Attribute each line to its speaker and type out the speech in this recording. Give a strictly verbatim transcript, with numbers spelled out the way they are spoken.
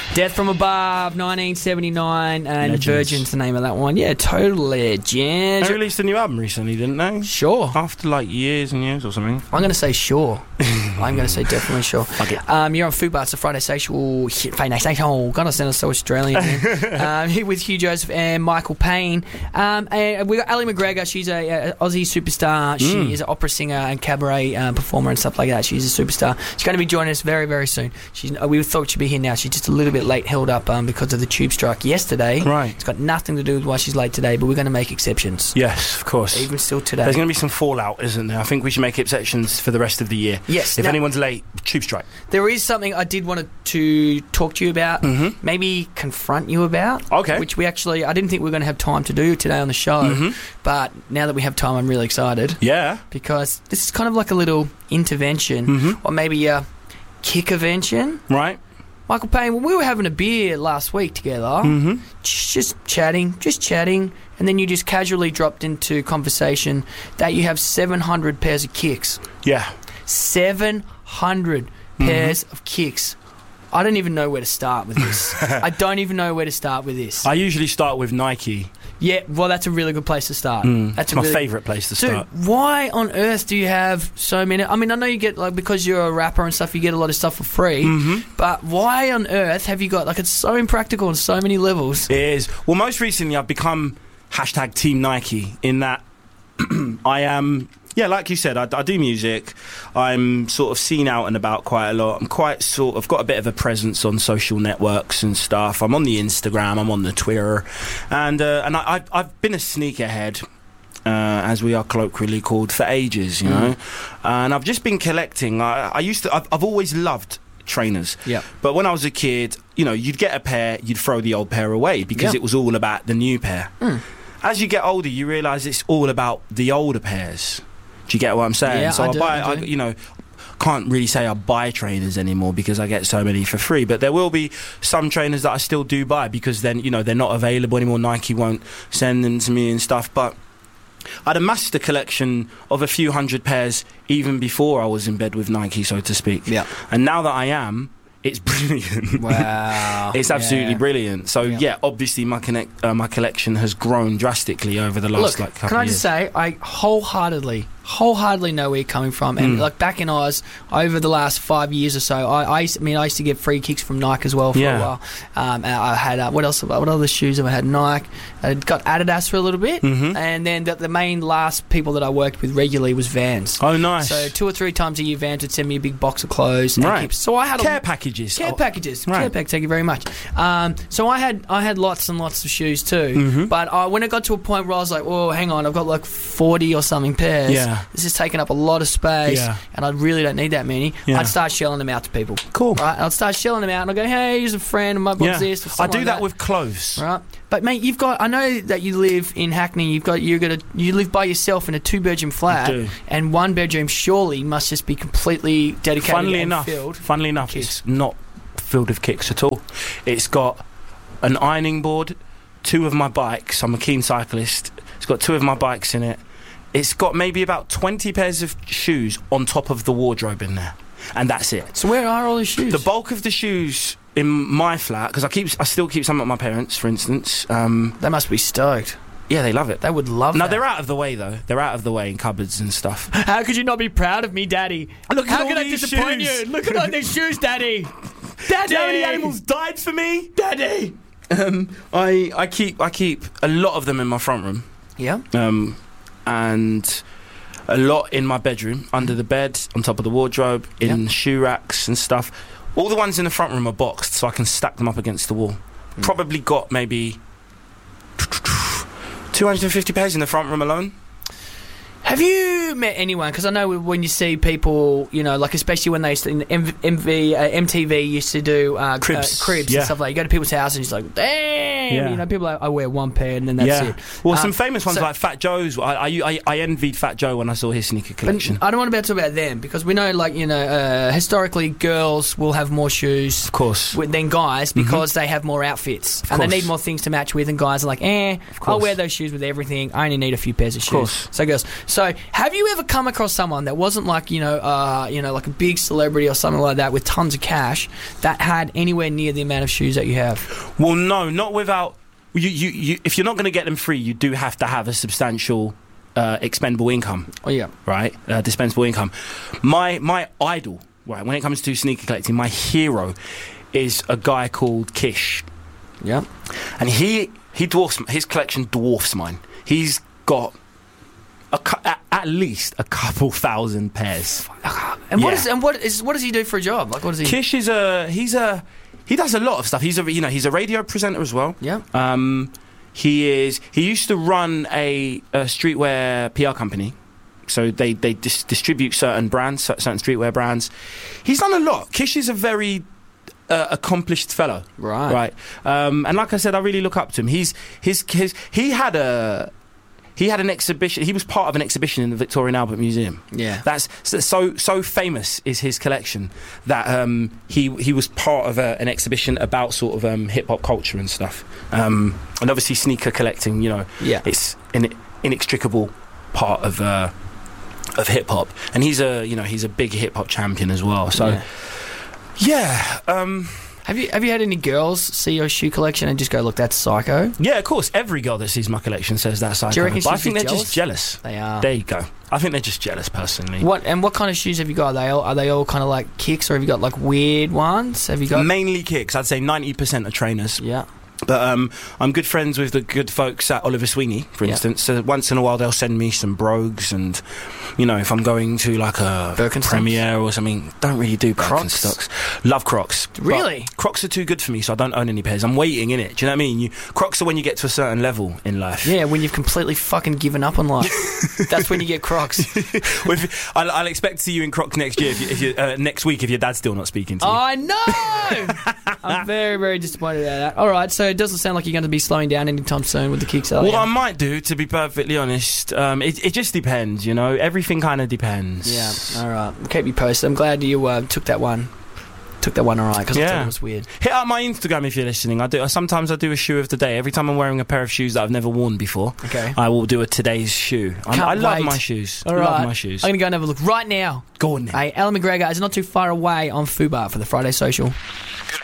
Speaker 1: Death from Above, nineteen seventy-nine, and
Speaker 2: Legends.
Speaker 1: Virgin's the name of that one. Yeah, total legend.
Speaker 2: They released a new album recently, didn't they?
Speaker 1: Sure.
Speaker 2: After like years and years or something.
Speaker 1: I'm going to say sure. I'm going to say definitely sure.
Speaker 2: Fuck it.
Speaker 1: Um, you're on Fubar, it's a Friday Social. Friday Social. God, I sound so Australian. um, here with Hugh Joseph and Michael Payne. Um, and we got Ali McGregor. She's a, a Aussie superstar. She
Speaker 2: Mm.
Speaker 1: is an opera singer and cabaret uh, performer and stuff like that. She's a superstar. She's going to be joining us very, very soon. She's, uh, we thought she'd be here now. She's just a little bit late, held up um, because of the tube strike yesterday.
Speaker 2: Right.
Speaker 1: It's got nothing to do with why she's late today, but we're going to make exceptions.
Speaker 2: Yes, of course.
Speaker 1: Even still today.
Speaker 2: There's going to be some fallout, isn't there? I think we should make exceptions for the rest of the year.
Speaker 1: Yes.
Speaker 2: If
Speaker 1: now,
Speaker 2: anyone's late, tube strike.
Speaker 1: there is something I did want to talk to you about,
Speaker 2: Mm-hmm.
Speaker 1: maybe confront you about.
Speaker 2: Okay.
Speaker 1: Which we actually, I didn't think we were going to have time to do today on the show,
Speaker 2: Mhm.
Speaker 1: but now that we have time, I'm really excited
Speaker 2: Yeah.
Speaker 1: because this is kind of like a little intervention,
Speaker 2: Mhm.
Speaker 1: or maybe a kick-avention.
Speaker 2: Right.
Speaker 1: Michael Payne, when we were having a beer last week together,
Speaker 2: Mm-hmm.
Speaker 1: just, just chatting, just chatting, and then you just casually dropped into conversation that you have seven hundred pairs of kicks.
Speaker 2: Yeah.
Speaker 1: seven hundred
Speaker 2: Mm-hmm.
Speaker 1: pairs of kicks. I don't even know where to start with this. I don't even know where to start with this.
Speaker 2: I usually start with Nike.
Speaker 1: Yeah, well, that's a really good place to start.
Speaker 2: Mm.
Speaker 1: That's
Speaker 2: It's
Speaker 1: a
Speaker 2: my
Speaker 1: really,
Speaker 2: favourite place to
Speaker 1: Dude,
Speaker 2: start.
Speaker 1: why on earth do you have so many? I mean, I know you get, like, because you're a rapper and stuff, you get a lot of stuff for free.
Speaker 2: Mhm.
Speaker 1: But why on earth have you got, like, it's so impractical on so many levels.
Speaker 2: It is. Well, most recently I've become hashtag Team Nike in that I am, yeah, like you said, I, I do music. I'm sort of seen out and about quite a lot. I'm quite sort of got a bit of a presence on social networks and stuff. I'm on the Instagram, I'm on the Twitter. And, uh, and I, I've, I've been a sneakerhead. Uh, as we are colloquially called, for ages, you know, and I've just been collecting. I, I used to, I've, I've always loved trainers,
Speaker 1: Yeah.
Speaker 2: but when I was a kid, you know, you'd get a pair, you'd throw the old pair away because
Speaker 1: Yeah.
Speaker 2: it was all about the new pair.
Speaker 1: Mm.
Speaker 2: As you get older, you realise it's all about the older pairs. Do you get what I'm saying?
Speaker 1: Yeah,
Speaker 2: so
Speaker 1: I
Speaker 2: I
Speaker 1: do,
Speaker 2: buy,
Speaker 1: I
Speaker 2: I,
Speaker 1: do.
Speaker 2: you know, can't really say I buy trainers anymore because I get so many for free. But there will be some trainers that I still do buy because then, you know, they're not available anymore. Nike won't send them to me and stuff. But I'd amassed a collection of a few hundred pairs even before I was in bed with Nike, so to speak.
Speaker 1: Yeah.
Speaker 2: And now that I am, it's brilliant.
Speaker 1: Wow.
Speaker 2: It's absolutely
Speaker 1: Yeah.
Speaker 2: brilliant. So
Speaker 1: Yeah.
Speaker 2: yeah, obviously my connect, uh, my collection has grown drastically over the last
Speaker 1: Look,
Speaker 2: like couple
Speaker 1: can I
Speaker 2: of years.
Speaker 1: just say, I wholeheartedly, wholeheartedly know where you're coming from. And
Speaker 2: Mm.
Speaker 1: like back in Oz, over the last five years or so, I, I, used, I mean, I used to get free kicks from Nike as well for
Speaker 2: Yeah.
Speaker 1: a while. Um, and I had uh, what else? What other shoes have I had? Nike. I got Adidas for a little bit,
Speaker 2: Mhm.
Speaker 1: and then the, the main last people that I worked with regularly was Vans.
Speaker 2: Oh, nice.
Speaker 1: So two or three times a year, Vans would send me a big box of clothes. And
Speaker 2: Right.
Speaker 1: kicks. So I had
Speaker 2: Care
Speaker 1: a,
Speaker 2: packages.
Speaker 1: Care
Speaker 2: Oh,
Speaker 1: packages,
Speaker 2: right.
Speaker 1: care pack. Thank you very much. Um, so I had I had lots and lots of shoes too.
Speaker 2: Mhm.
Speaker 1: But uh, when it got to a point where I was like, "Oh, hang on, I've got like forty or something pairs.
Speaker 2: Yeah.
Speaker 1: This is taking up a lot of space,
Speaker 2: Yeah.
Speaker 1: and I really don't need that many."
Speaker 2: Yeah.
Speaker 1: I'd start shelling them out to people.
Speaker 2: Cool.
Speaker 1: Right? I'd start shelling them out, and I go, "Hey, here's a friend. My
Speaker 2: Yeah.
Speaker 1: box this." Or
Speaker 2: I
Speaker 1: something
Speaker 2: do
Speaker 1: like
Speaker 2: that,
Speaker 1: that
Speaker 2: with clothes.
Speaker 1: Right, but mate, you've got. I know that you live in Hackney. You've got. You're gonna. You live by yourself in a two-bedroom flat,
Speaker 2: I do.
Speaker 1: and one bedroom surely must just be completely dedicated
Speaker 2: Funnily
Speaker 1: and
Speaker 2: enough,
Speaker 1: filled.
Speaker 2: funnily enough,
Speaker 1: kicks.
Speaker 2: it's not filled with kicks at all. It's got an ironing board, two of my bikes. I'm a keen cyclist. It's got two of my bikes in it. It's got maybe about twenty pairs of shoes on top of the wardrobe in there, and that's it.
Speaker 1: So where are all the shoes?
Speaker 2: The bulk of the shoes in my flat, because I keep, I still keep some at my parents', for instance. Um,
Speaker 1: They must be stoked.
Speaker 2: yeah, they love it.
Speaker 1: They would love
Speaker 2: No,
Speaker 1: that.
Speaker 2: they're out of the way though. They're out of the way in cupboards and stuff.
Speaker 1: How could you not be proud of me, Daddy?
Speaker 2: Look at
Speaker 1: How
Speaker 2: all
Speaker 1: can I
Speaker 2: these
Speaker 1: disappoint
Speaker 2: shoes.
Speaker 1: you? Look at all these shoes, Daddy. Daddy.
Speaker 2: Do you know how many animals died for me?
Speaker 1: Daddy.
Speaker 2: Um, I I keep I keep a lot of them in my front room,
Speaker 1: Yeah.
Speaker 2: um, and a lot in my bedroom, under the bed, on top of the wardrobe, in
Speaker 1: Yeah.
Speaker 2: shoe racks and stuff. All the ones in the front room are boxed, so I can stack them up against the wall.
Speaker 1: Mm.
Speaker 2: Probably got maybe two hundred fifty pairs in the front room alone.
Speaker 1: Have you met anyone? Because I know when you see people, you know, like especially when they used to, in M- MV, uh, M T V used to do uh,
Speaker 2: Cribs.
Speaker 1: uh, cribs
Speaker 2: Yeah.
Speaker 1: and stuff like that. You go to people's house and it's like, damn,
Speaker 2: Yeah.
Speaker 1: you know, people are like, I wear one pair and then that's
Speaker 2: yeah.
Speaker 1: it.
Speaker 2: Well,
Speaker 1: Um,
Speaker 2: some famous ones
Speaker 1: so-
Speaker 2: like Fat Joe's. I, I I I envied Fat Joe when I saw his sneaker
Speaker 1: But
Speaker 2: collection.
Speaker 1: I don't want to talk about them because we know, like, you know, uh, historically girls will have more shoes
Speaker 2: Of course.
Speaker 1: with- than guys because they have more outfits and they
Speaker 2: course.
Speaker 1: need more things to match with, and guys are like, eh, I'll
Speaker 2: course.
Speaker 1: wear those shoes with everything. I only need a few pairs of shoes.
Speaker 2: course.
Speaker 1: So girls, so So, have you ever come across someone that wasn't like you know, uh, you know, like a big celebrity or something like that with tons of cash that had anywhere near the amount of shoes that you have?
Speaker 2: Well, no, not without. You, you, you, if you're not going to get them free, you do have to have a substantial uh, expendable income.
Speaker 1: Oh yeah,
Speaker 2: right. Uh, dispensable income. My my idol, right, when it comes to sneaker collecting, my hero is a guy called Kish.
Speaker 1: Yeah,
Speaker 2: and he he dwarfs his collection dwarfs mine. He's got a, at, at least a couple thousand pairs.
Speaker 1: And what
Speaker 2: Yeah.
Speaker 1: is and what is what does he do for a job? Like what does he?
Speaker 2: Kish is a he's a he does a lot of stuff. He's a you know he's a radio presenter as well.
Speaker 1: Yeah.
Speaker 2: Um, he is he used to run a, a streetwear P R company. So they they dis- distribute certain brands, cer- certain streetwear brands. He's done a lot. Kish is a very uh, accomplished fellow.
Speaker 1: Right.
Speaker 2: Right. Um, and like I said, I really look up to him. He's his his he had a. He had an exhibition. He was part of an exhibition in the Victoria and Albert Museum.
Speaker 1: Yeah,
Speaker 2: that's so so famous is his collection that um, he he was part of a, an exhibition about sort of um, hip hop culture and stuff. Um, and obviously sneaker collecting, you know,
Speaker 1: yeah.
Speaker 2: it's an inextricable part of uh, of hip hop. And he's a you know he's a big hip hop champion as well. So
Speaker 1: yeah.
Speaker 2: yeah um,
Speaker 1: Have you have you had any girls see your shoe collection and just go, look, that's psycho?
Speaker 2: Yeah, of course. Every girl that sees my collection says that's psycho.
Speaker 1: Do you reckon
Speaker 2: but I
Speaker 1: she's
Speaker 2: think they're
Speaker 1: jealous?
Speaker 2: just jealous.
Speaker 1: They are.
Speaker 2: There you go. I think they're just jealous, personally.
Speaker 1: What and what kind of shoes have you got? Are they all, are they all kind of like kicks, or have you got like weird ones? Have you got
Speaker 2: mainly kicks? I'd say ninety percent are trainers.
Speaker 1: Yeah.
Speaker 2: But um, I'm good friends with the good folks at Oliver Sweeney, for
Speaker 1: Yeah.
Speaker 2: instance. So once in a while they'll send me some brogues, and you know, if I'm going to like a
Speaker 1: Birkenstocks?
Speaker 2: premiere or something, don't really do
Speaker 1: Crocs?
Speaker 2: Birkenstocks. Love Crocs.
Speaker 1: Really?
Speaker 2: But Crocs are too good for me, so I don't own any pairs. I'm waiting in it. Do you know what I mean? You, Crocs are when you get to a certain level in life.
Speaker 1: Yeah, when you've completely fucking given up on life. That's when you get Crocs.
Speaker 2: Well, if, I'll, I'll expect to see you in Crocs next year, if you, if you, uh, next week, if your dad's still not speaking to you.
Speaker 1: I know. I'm very, very disappointed about that. All right, so it doesn't sound like you're going to be slowing down anytime soon with the kicks. Are
Speaker 2: What
Speaker 1: you?
Speaker 2: I might do, to be perfectly honest, um, it, it just depends, you know. Everything kind of depends.
Speaker 1: Yeah. All right. We'll keep you posted. I'm glad you uh, took that one. Took that one all right because I
Speaker 2: Yeah.
Speaker 1: thought it was weird.
Speaker 2: Hit up my Instagram if you're listening. I do. Sometimes I do a shoe of the day. Every time I'm wearing a pair of shoes that I've never worn before,
Speaker 1: Okay.
Speaker 2: I will do a today's shoe. I'm,
Speaker 1: Can't
Speaker 2: I love
Speaker 1: wait.
Speaker 2: my shoes.
Speaker 1: All
Speaker 2: I love
Speaker 1: right.
Speaker 2: my shoes.
Speaker 1: I'm going to go and have a look right now.
Speaker 2: Go on then.
Speaker 1: Hey, Alan McGregor is not too far away on Fubar for the Friday Social.